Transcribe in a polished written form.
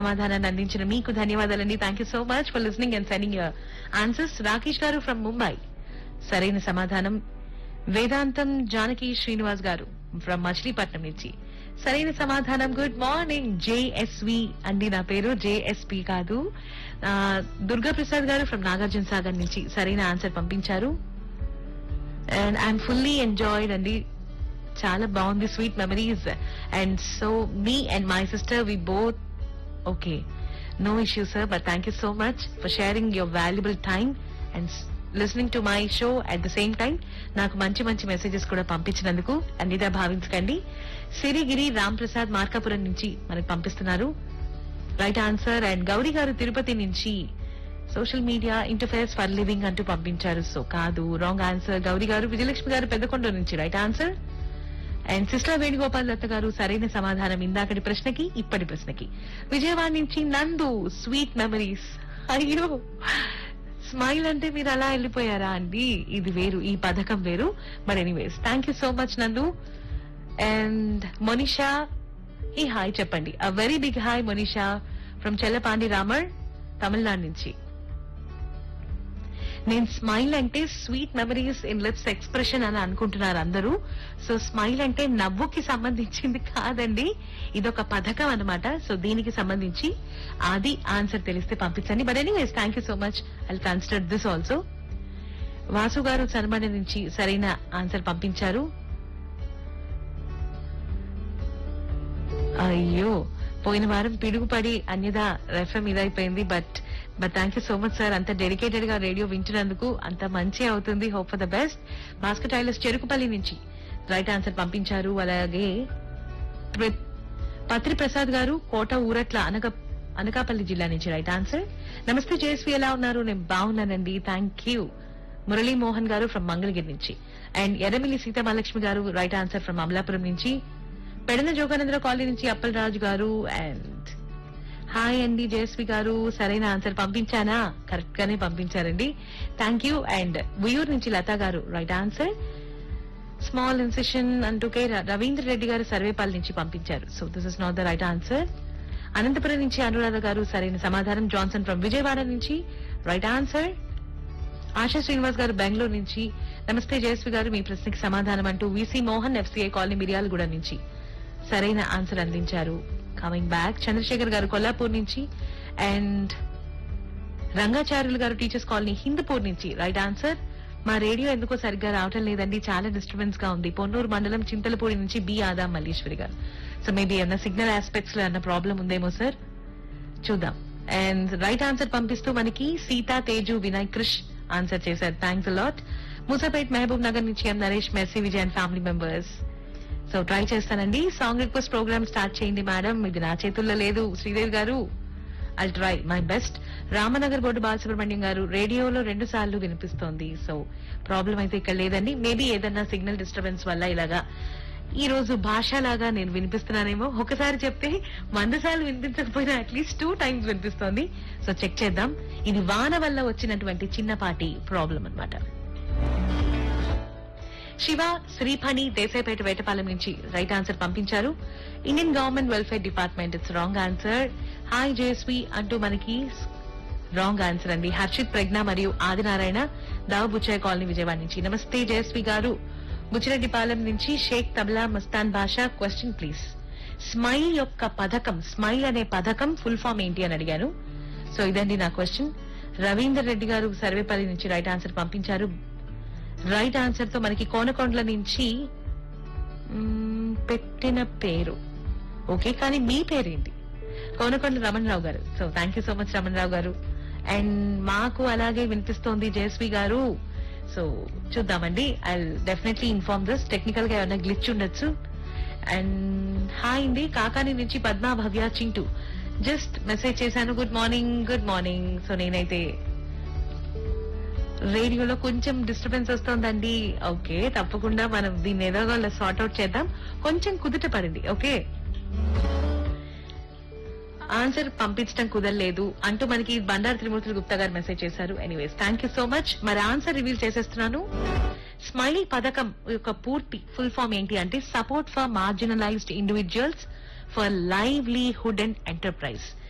సమాధానాన్ని అందించిన మీకు ధన్యవాదాలండి. Thank you so much for listening and sending your answers. Rakesh గారు ఫ్రమ్ ముంబై సరైన సమాధానం. వేదాంతం జానకి శ్రీనివాస్ గారు ఫ్రమ్ మచిలీపట్నం నుంచి సరైన సమాధానం. గుడ్ మార్నింగ్ జేఎస్వి అండి, నా పేరు జేఎస్పి కాదు. దుర్గా ప్రసాద్ గారు ఫ్రమ్ నాగార్జున సాగర్ నుంచి సరైన ఆన్సర్ పంపించారు. అండ్ ఐఎమ్ ఫుల్లీ ఎంజాయిడ్ అండి, చాలా బాగుంది, sweet memories. And so me and my sister we both okay, no issue sir, but thank you so much for sharing your valuable time and listening to my show at the same time. నాకు మంచి మంచి messages కూడా పంపించినందుకు అన్నిదా భావించకండి. సిరిగిరి రామ్ ప్రసాద్ మార్కాపురం నుంచి మనకు పంపిస్తున్నారు right answer. And Gauri గారు తిరుపతి నుంచి social media interface for living అంటూ పంపించారు. సో కాదు, రాంగ్ ఆన్సర్. గౌరీ గారు విజయలక్ష్మి గారు పెద్దకొండ నుంచి right answer. And sister Venugopal దత్త గారు సరైన సమాధానం ఇందాకటి ప్రశ్నకి ఇప్పటి ప్రశ్నకి. విజయవాడ నుంచి నందు స్వీట్ మెమరీస్. అయ్యో, స్మైల్ అంటే మీరు అలా వెళ్ళిపోయారా అండి? ఇది వేరు, ఈ పథకం వేరు. But anyways thank you so much నందు. అండ్ మొనిషా ఈ హాయ్ చెప్పండి. A very big hi Monisha from Chellapandi Ramar Tamil Nadu నుంచి. నేను స్మైల్ అంటే sweet memories in lips expression అని అనుకుంటున్నారు అందరూ. సో స్మైల్ అంటే నవ్వుకి సంబంధించింది కాదండి, ఇదొక పథకం అన్నమాట. సో దీనికి సంబంధించి అది ఆన్సర్ తెలిస్తే పంపించండి. But anyways thank you so much, I consider this also. Vasu గారు చర్మడ నుంచి సరైన ఆన్సర్ పంపించారు. అయ్యో, పోయిన వారం పిడుగుపడి అన్యదా రెఫ్ఎం ఇదైపోయింది. But thank you so much sir, అంత డెడికేటెడ్ గా రేడియో వింటున్నందుకు. అంత మంచి అవుతుంది, hope for the best. Bhaskar tailors Cherukupalli నుంచి రైట్ ఆన్సర్ పంపించారు. అలాగే పత్రి ప్రసాద్ గారు కోట ఊరట్ల అనకాపల్లి జిల్లా నుంచి రైట్ ఆన్సర్. నమస్తే జేఎస్వి, ఎలా ఉన్నారు? నేను బాగున్నానండి, థ్యాంక్ యూ. మురళీ మోహన్ గారు ఫ్రమ్ మంగళగిరి నుంచి. అండ్ ఎర్రమిల్లి సీతామహాలక్ష్మి గారు రైట్ ఆన్సర్ ఫ్రమ్ అమలాపురం నుంచి. పెడన జోగానందర కాలనీ నుంచి అప్పల్ రాజు గారు. అండ్ హాయ్ అండి జయశ్రీ గారు, సరైన ఆన్సర్ పంపించానా? కరెక్ట్ గానే పంపించారండి, థ్యాంక్ యూ. అండ్ ఉయ్యూరు నుంచి లతా గారు రైట్ ఆన్సర్. స్మాల్ ఇన్సిషన్ అంటూ కే రవీంద్ర రెడ్డి గారు సర్వేపల్లి నుంచి పంపించారు. So this is not the right answer. Anantapuram నుంచి అనురాధ గారు సరైన సమాధానం. జాన్సన్ ఫ్రమ్ విజయవాడ నుంచి రైట్ ఆన్సర్. ఆశా శ్రీనివాస్ గారు బెంగళూరు నుంచి నమస్తే జయశ్రీ గారు, మీ ప్రశ్నకి సమాధానం అంటూ VC Mohan FCI colony Miryalaguda నుంచి సరైన ఆన్సర్ అందించారు. కమింగ్ బ్యాక్ చంద్రశేఖర్ గారు కొల్లాపూర్ నుంచి. అండ్ రంగాచార్యులు గారు టీచర్స్ కాలనీ హిందూపూర్ నుంచి రైట్ ఆన్సర్. మా రేడియో ఎందుకో సరిగ్గా రావటం లేదండి, చాలా డిస్టర్బెన్స్ గా ఉంది. పొన్నూరు మండలం చింతలపూడి నుంచి బి ఆదా మల్లీశ్వరి గారు. సో మేబీ ఏమన్నా సిగ్నల్ ఆస్పెక్ట్స్ లో ఏమన్నా ప్రాబ్లం ఉందేమో సార్, చూద్దాం. అండ్ రైట్ ఆన్సర్ పంపిస్తూ మనకి సీతా తేజు వినయ్ క్రిష్ ఆన్సర్ చేశారు. Thanks a lot. మూసాపేట్ మహబూబ్ నగర్ నుంచి ఎం Naresh mercy Vijay and family members. So try చేస్తానండి. సాంగ్ రిక్వెస్ట్ ప్రోగ్రామ్ స్టార్ట్ చేయండి మేడం, ఇది నా చేతుల్లో లేదు. శ్రీదేవి గారు, I try my best. Ramnagar board Balasubrahmanyam గారు, రేడియోలో 2 సార్లు వినిపిస్తోంది. సో ప్రాబ్లం అయితే ఇక్కడ లేదండి, మేబీ ఏదన్నా సిగ్నల్ డిస్టర్బెన్స్ వల్ల ఇలాగా ఈ రోజు భాషలాగా నేను వినిపిస్తున్నానేమో. ఒకసారి చెప్తే 100 సార్లు వినిపించకపోయినా అట్లీస్ట్ 2 టైమ్స్ వినిపిస్తోంది. సో చెక్ చేద్దాం. ఇది వాన వల్ల వచ్చినటువంటి చిన్నపాటి ప్రాబ్లం అన్నమాట. శివ శ్రీఫణి దేశాయిపేట వేటపాలెం నుంచి రైట్ ఆన్సర్ పంపించారు. Indian government welfare department, it's wrong answer. Hi JSV అంటూ మనకి రాంగ్ ఆన్సర్ అండి. హర్షిత్ ప్రజ్ఞ మరియు ఆదినారాయణ దావ బుచ్చాయి కాలనీ విజయవాడ నుంచి. నమస్తే జేఎస్వి గారు, బుచ్చిరెడ్డిపాలెం నుంచి షేక్ తబ్లా మస్తాన్ బాషా. Question please. స్మైల్ యొక్క పథకం, స్మైల్ అనే పథకం ఫుల్ ఫామ్ ఏంటి అని అడిగాను. సో ఇదండి నా క్వశ్చన్. రవీందర్ రెడ్డి గారు సర్వేపల్లి నుంచి రైట్ ఆన్సర్ పంపించారు. రైట్ ఆన్సర్ తో మనకి కోనకొండల నుంచి పెట్టిన పేరు ఓకే, కానీ మీ పేరేంటి? కోనకొండ రమణరావు గారు. So thank you so much Ramana Rao గారు. అండ్ మాకు అలాగే వినిపిస్తోంది జయశ్రీ గారు. సో చూద్దామండి, I definitely inform this. Technical గా ఏమైనా గ్లిచ్ ఉండొచ్చు. అండ్ హాయ్ అండి కాకాని నుంచి పద్మా భవ్య చింటూ జస్ట్ మెసేజ్ చేశాను. Good morning, good morning. So నేనైతే రేడియోలో కొంచెం డిస్టర్బెన్స్ వస్తోందండి. ఓకే, తప్పకుండా మనం దీన్ని ఏదో సార్ట్ అవుట్ చేద్దాం. కొంచెం కుదుట పడింది. ఓకే, ఆన్సర్ పంపించడం కుదరలేదు అంటూ మనకి బండారు త్రిమూర్తులు గుప్తా గారు మెసేజ్ చేశారు. Anyways thank you so much. మరి ఆన్సర్ రివీల్ చేసేస్తున్నాను. స్మైలీ పథకం యొక్క పూర్తి ఫుల్ ఫామ్ ఏంటి అంటే support for marginalised individuals for livelihood and enterprise.